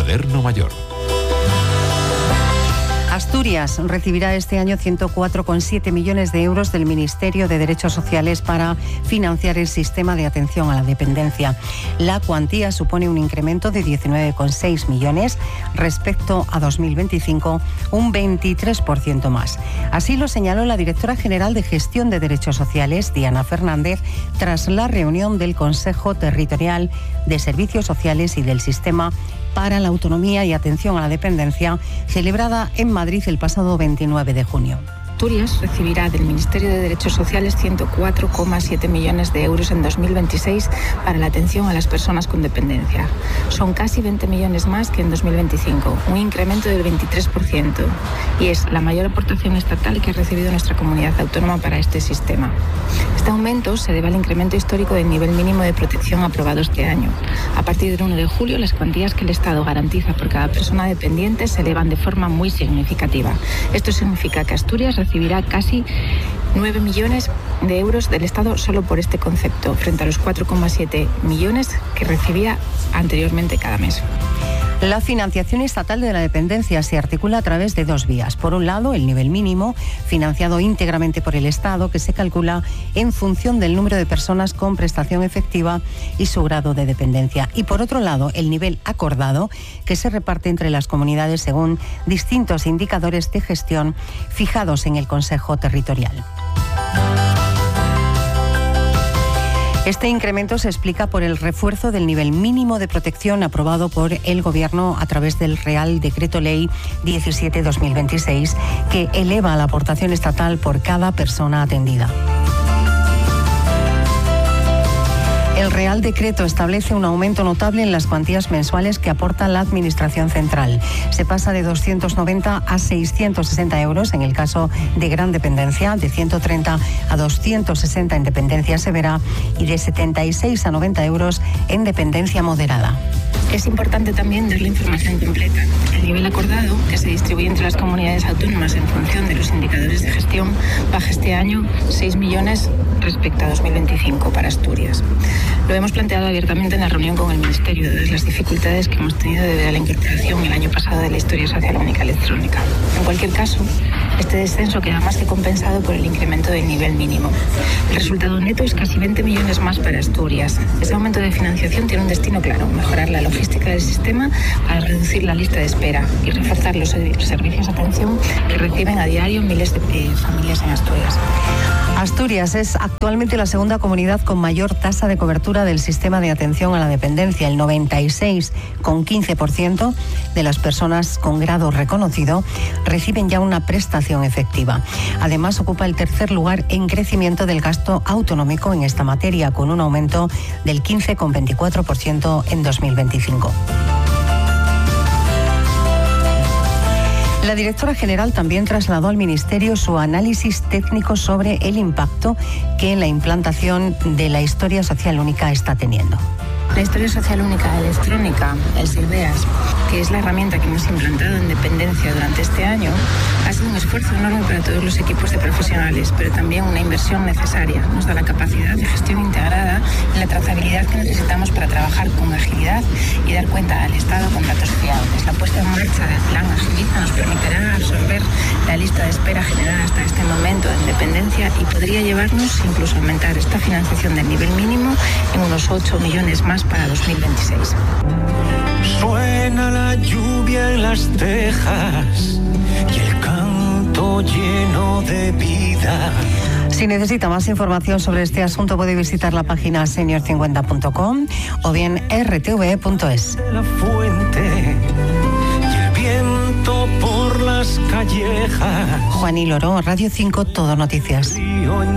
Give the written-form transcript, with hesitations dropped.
Cuaderno Mayor. Asturias recibirá este año 104,7 millones de euros del Ministerio de Derechos Sociales para financiar el sistema de atención a la dependencia. La cuantía supone un incremento de 19,6 millones respecto a 2025, un 23% más. Así lo señaló la directora general de Gestión de Derechos Sociales, Diana Fernández, tras la reunión del Consejo Territorial de Servicios Sociales y del Sistema para la Autonomía y Atención a la Dependencia, celebrada en Madrid el pasado 29 de junio. Asturias recibirá del Ministerio de Derechos Sociales 104,7 millones de euros en 2026 para la atención a las personas con dependencia. Son casi 20 millones más que en 2025, un incremento del 23%, y es la mayor aportación estatal que ha recibido nuestra comunidad autónoma para este sistema. Este aumento se debe al incremento histórico del nivel mínimo de protección aprobado este año. A partir del 1 de julio, las cuantías que el Estado garantiza por cada persona dependiente se elevan de forma muy significativa. Esto significa que Asturias recibirá casi 9 millones de euros del Estado solo por este concepto, frente a los 4,7 millones que recibía anteriormente cada mes. La financiación estatal de la dependencia se articula a través de dos vías. Por un lado, el nivel mínimo, financiado íntegramente por el Estado, que se calcula en función del número de personas con prestación efectiva y su grado de dependencia. Y por otro lado, el nivel acordado, que se reparte entre las comunidades según distintos indicadores de gestión fijados en el Consejo Territorial. Este incremento se explica por el refuerzo del nivel mínimo de protección aprobado por el Gobierno a través del Real Decreto Ley 17/2026, que eleva la aportación estatal por cada persona atendida. El Real Decreto establece un aumento notable en las cuantías mensuales que aporta la Administración Central. Se pasa de 290 a 660 euros en el caso de gran dependencia, de 130 a 260 en dependencia severa y de 76 a 90 euros en dependencia moderada. Es importante también dar la información completa. El nivel acordado, que se distribuye entre las comunidades autónomas en función de los indicadores de gestión, baja este año 6 millones respecto a 2025 para Asturias. Lo hemos planteado abiertamente en la reunión con el Ministerio, desde las dificultades que hemos tenido debido a la incorporación el año pasado de la Historia Social Única Electrónica. En cualquier caso, este descenso queda más que compensado por el incremento del nivel mínimo. El resultado neto es casi 20 millones más para Asturias. Ese aumento de financiación tiene un destino claro: mejorar la logística del sistema para reducir la lista de espera y reforzar los servicios de atención que reciben a diario miles de familias en Asturias. Asturias es actualmente la segunda comunidad con mayor tasa de cobertura del sistema de atención a la dependencia. El 96,15% de las personas con grado reconocido reciben ya una prestación efectiva. Además, ocupa el tercer lugar en crecimiento del gasto autonómico en esta materia, con un aumento del 15,24% en 2025. La directora general también trasladó al Ministerio su análisis técnico sobre el impacto que la implantación de la Historia Social Única está teniendo. La Historia Social Única Electrónica, el SILVEAS, que es la herramienta que hemos implantado en dependencia durante este año, ha sido un esfuerzo enorme para todos los equipos de profesionales, pero también una inversión necesaria. Nos da la capacidad de gestión integrada y la trazabilidad que necesitamos para trabajar con agilidad y dar cuenta al Estado con datos fiables. La puesta en marcha del plan Agiliza nos permitirá absorber la lista de espera generada hasta este momento en dependencia y podría llevarnos incluso a aumentar esta financiación del nivel mínimo en unos 8 millones más para 2026. Suena la lluvia en las tejas y el canto lleno de vida. Si necesita más información sobre este asunto puede visitar la página senior50.com o bien rtv.es. La fuente y el viento por las callejas. Juan y Loro, Radio 5, Todo Noticias.